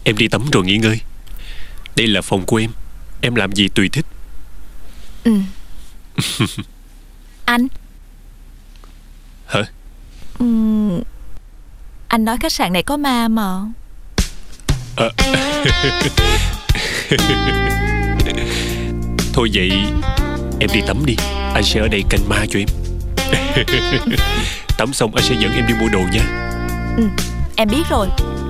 Em đi tắm rồi nghỉ ngơi. Đây là phòng của em làm gì tùy thích. Ừ. Anh. Hả? Anh nói khách sạn này có ma mà. Thôi vậy em đi tắm đi, anh sẽ ở đây canh ma cho em. Tắm xong anh sẽ dẫn em đi mua đồ nha. Em biết rồi.